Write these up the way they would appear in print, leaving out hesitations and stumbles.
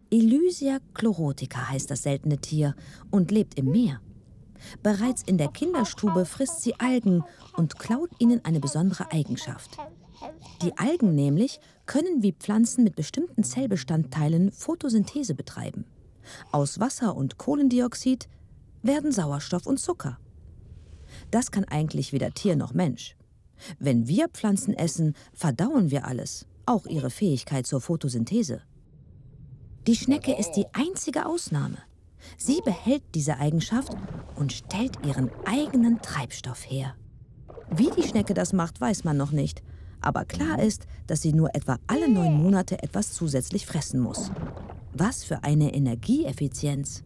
Elysia chlorotica heißt das seltene Tier und lebt im Meer. Bereits in der Kinderstube frisst sie Algen und klaut ihnen eine besondere Eigenschaft. Die Algen nämlich können wie Pflanzen mit bestimmten Zellbestandteilen Photosynthese betreiben. Aus Wasser und Kohlendioxid werden Sauerstoff und Zucker. Das kann eigentlich weder Tier noch Mensch. Wenn wir Pflanzen essen, verdauen wir alles, auch ihre Fähigkeit zur Photosynthese. Die Schnecke ist die einzige Ausnahme. Sie behält diese Eigenschaft und stellt ihren eigenen Treibstoff her. Wie die Schnecke das macht, weiß man noch nicht. Aber klar ist, dass sie nur etwa alle 9 Monate etwas zusätzlich fressen muss. Was für eine Energieeffizienz!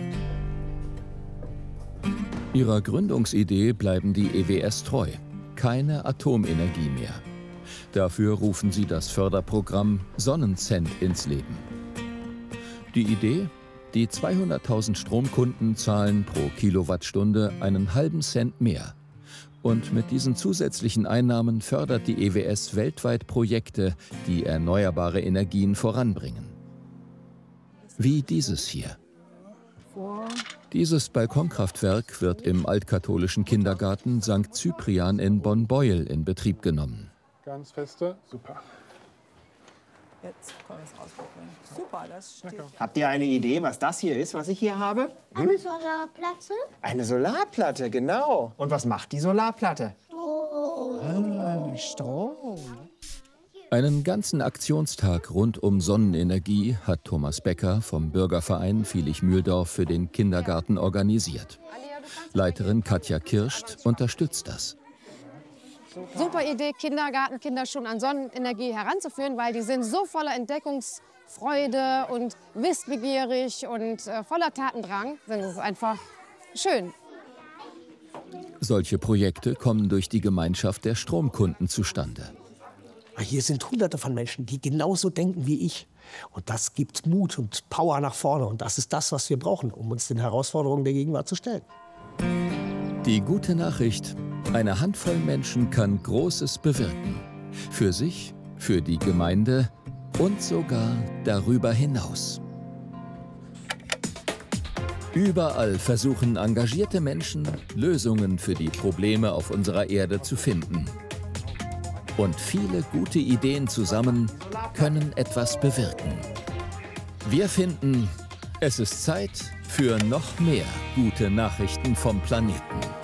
Ihrer Gründungsidee bleiben die EWS treu. Keine Atomenergie mehr. Dafür rufen sie das Förderprogramm Sonnencent ins Leben. Die Idee? Die 200.000 Stromkunden zahlen pro Kilowattstunde einen halben Cent mehr. Und mit diesen zusätzlichen Einnahmen fördert die EWS weltweit Projekte, die erneuerbare Energien voranbringen. Wie dieses hier. Dieses Balkonkraftwerk wird im altkatholischen Kindergarten St. Cyprian in Bonn-Beuel in Betrieb genommen. Ganz feste, super. Jetzt können wir es rausprobieren. Super, das steht. Habt ihr eine Idee, was das hier ist, was ich hier habe? Eine Solarplatte? Eine Solarplatte, genau. Und was macht die Solarplatte? Strom. Einen ganzen Aktionstag rund um Sonnenenergie hat Thomas Becker vom Bürgerverein Vilich-Mühldorf für den Kindergarten organisiert. Leiterin Katja Kirscht unterstützt das. Super Idee, Kindergartenkinder schon an Sonnenenergie heranzuführen, weil die sind so voller Entdeckungsfreude und wissbegierig und voller Tatendrang. Das ist einfach schön. Solche Projekte kommen durch die Gemeinschaft der Stromkunden zustande. Hier sind Hunderte von Menschen, die genauso denken wie ich. Und das gibt Mut und Power nach vorne. Und das ist das, was wir brauchen, um uns den Herausforderungen der Gegenwart zu stellen. Die gute Nachricht: Eine Handvoll Menschen kann Großes bewirken. Für sich, für die Gemeinde und sogar darüber hinaus. Überall versuchen engagierte Menschen, Lösungen für die Probleme auf unserer Erde zu finden. Und viele gute Ideen zusammen können etwas bewirken. Wir finden, es ist Zeit für noch mehr gute Nachrichten vom Planeten.